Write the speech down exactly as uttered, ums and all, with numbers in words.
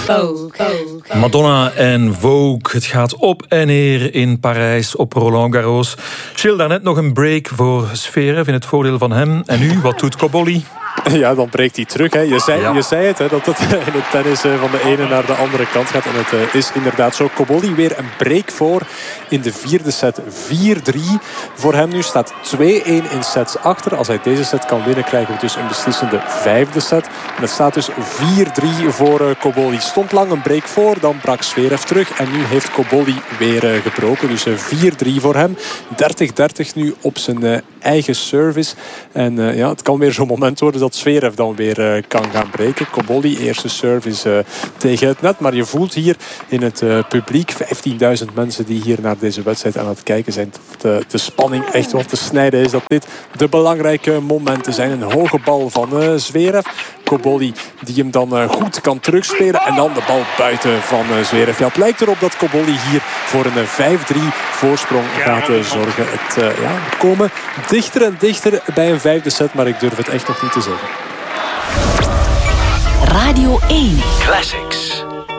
Madonna en Vogue. Het gaat op en neer in Parijs op Roland Garros. Gilles, daarnet nog een break voor Zverev in het voordeel van hem. En nu, wat doet Cobolli? Ja, dan breekt hij terug. Hè. Je, zei, ja. je zei het, hè, dat het in het tennis van de ene naar de andere kant gaat. En het uh, is inderdaad zo. Cobolli weer een break voor in de vierde set. vier drie voor hem nu. Staat twee-een in sets achter. Als hij deze set kan winnen, krijgen we dus een beslissende vijfde set. En het staat dus vier drie voor uh, Cobolli. Stond lang een break voor, dan brak Zverev terug. En nu heeft Cobolli weer uh, gebroken. Dus uh, vier drie voor hem. dertig dertig nu op zijn uh, eigen service. En uh, ja, het kan weer zo'n moment worden dat Zverev dan weer uh, kan gaan breken. Cobolli, eerste service uh, tegen het net. Maar je voelt hier in het uh, publiek vijftienduizend mensen die hier naar deze wedstrijd aan het kijken zijn. Dat de, de spanning echt wat te snijden is. Dat dit de belangrijke momenten zijn. Een hoge bal van uh, Zverev. Cobolli die hem dan uh, goed kan terugspelen. En dan de bal buiten van uh, Zverev. Ja, het lijkt erop dat Cobolli hier voor een uh, vijf drie voorsprong gaat uh, zorgen. Het, uh, ja, we komen dichter en dichter bij een vijfde set. Maar ik durf het echt nog niet te zeggen. Radio één Classics.